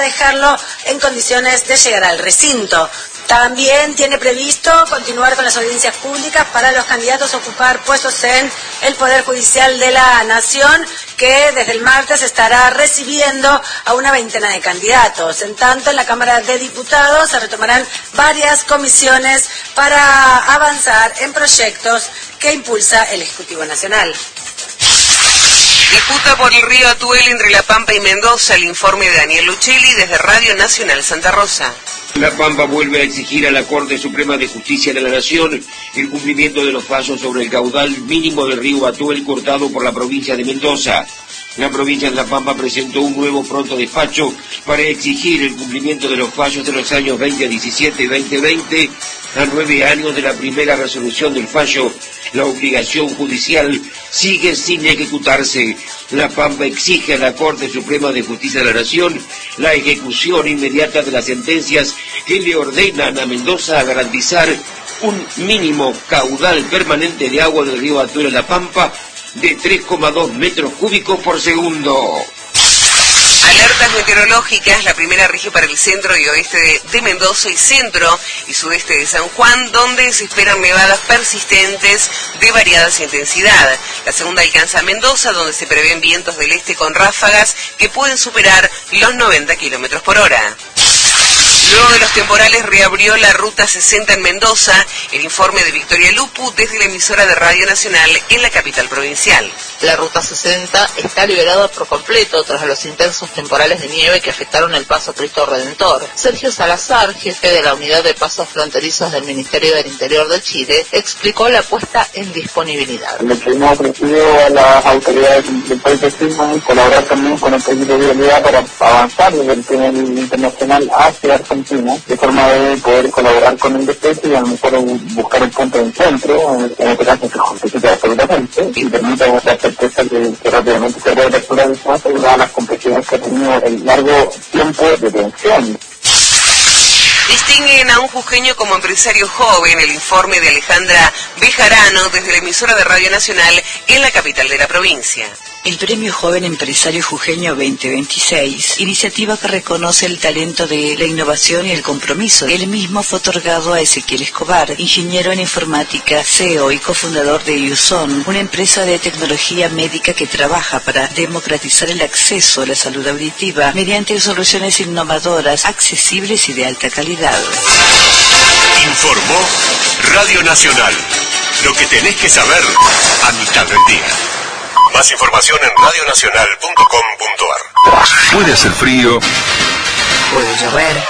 dejarlo en condiciones de llegar al recinto. También tiene previsto continuar con las audiencias públicas para los candidatos a ocupar puestos en el Poder Judicial de la Nación, que desde el martes estará recibiendo a una veintena de candidatos. En tanto, en la Cámara de Diputados se retomarán varias comisiones para avanzar en proyectos que impulsa el Ejecutivo Nacional. Disputa por el río Atuel entre La Pampa y Mendoza. El informe de Daniel Luchelli desde Radio Nacional Santa Rosa. La Pampa vuelve a exigir a la Corte Suprema de Justicia de la Nación el cumplimiento de los fallos sobre el caudal mínimo del río Atuel cortado por la provincia de Mendoza. La provincia de La Pampa presentó un nuevo pronto despacho para exigir el cumplimiento de los fallos de los años 2017 y 2020, a 9 años de la primera resolución del fallo. La obligación judicial sigue sin ejecutarse. La Pampa exige a la Corte Suprema de Justicia de la Nación la ejecución inmediata de las sentencias que le ordenan a Mendoza garantizar un mínimo caudal permanente de agua del río Atuel en La Pampa de 3,2 metros cúbicos por segundo. Alertas meteorológicas, la primera rige para el centro y oeste de Mendoza y centro y sudeste de San Juan, donde se esperan nevadas persistentes de variadas intensidad. La segunda alcanza a Mendoza, donde se prevén vientos del este con ráfagas que pueden superar los 90 kilómetros por hora. Luego de los temporales reabrió la Ruta 60 en Mendoza. El informe de Victoria Lupu desde la emisora de Radio Nacional en la capital provincial. La Ruta 60 está liberada por completo tras los intensos temporales de nieve que afectaron el Paso Cristo Redentor. Sergio Salazar, jefe de la unidad de pasos fronterizos del Ministerio del Interior de Chile, explicó la puesta en disponibilidad. Le hemos ofrecido a las autoridades del país vecino colaborar también con el proyecto de vialidad para avanzar desde el túnel internacional hacia Argentina, de forma de poder colaborar con el despecho y a lo mejor buscar el punto de encuentro, en este caso se justifica absolutamente y permite la certeza que rápidamente se puede capturar el paso y dadas las complejidades que ha tenido el largo tiempo de tensión. Distinguen a un jujeño como empresario joven. El informe de Alejandra Bejarano desde la emisora de Radio Nacional en la capital de la provincia. El Premio Joven Empresario Jujeño 2026, iniciativa que reconoce el talento de la innovación y el compromiso. El mismo fue otorgado a Ezequiel Escobar, ingeniero en informática, CEO y cofundador de USON, una empresa de tecnología médica que trabaja para democratizar el acceso a la salud auditiva mediante soluciones innovadoras, accesibles y de alta calidad. Informó Radio Nacional. Lo que tenés que saber a mitad del día. Más información en radionacional.com.ar. Puede hacer frío. Puede llover.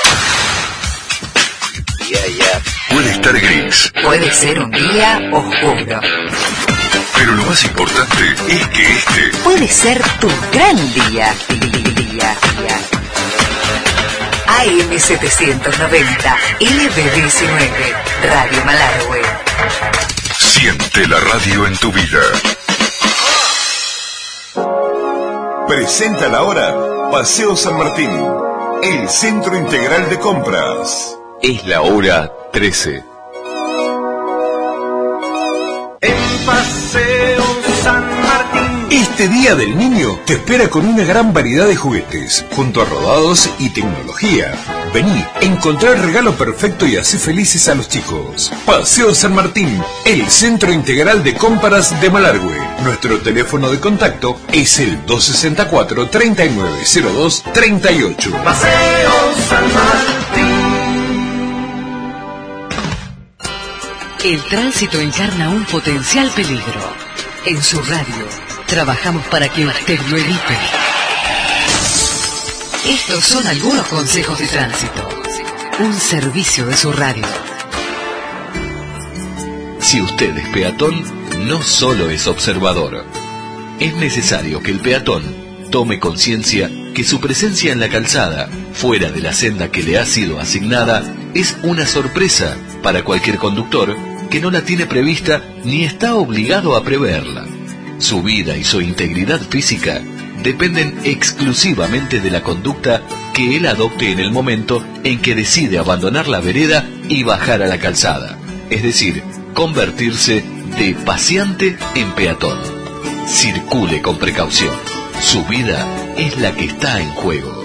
Puede estar gris. Puede ser un día oscuro. Pero lo más importante es que este puede ser tu gran día. AM790, LB19, Radio Malargüe. Siente la radio en tu vida. Presenta la hora Paseo San Martín, el centro integral de compras. Es la hora 13. En Paseo San Martín. Este Día del Niño te espera con una gran variedad de juguetes, junto a rodados y tecnología. Vení, encontrá el regalo perfecto y hacé felices a los chicos. Paseo San Martín, el centro integral de compras de Malargüe. Nuestro teléfono de contacto es el 264-3902-38. Paseo San Martín. El tránsito encarna un potencial peligro. En su radio, trabajamos para que usted lo evite. Estos son algunos consejos de tránsito. Un servicio de su radio. Si usted es peatón, no solo es observador. Es necesario que el peatón tome conciencia que su presencia en la calzada, fuera de la senda que le ha sido asignada, es una sorpresa para cualquier conductor que no la tiene prevista ni está obligado a preverla. Su vida y su integridad física dependen exclusivamente de la conducta que él adopte en el momento en que decide abandonar la vereda y bajar a la calzada, es decir, convertirse de paseante en peatón. Circule con precaución. Su vida es la que está en juego.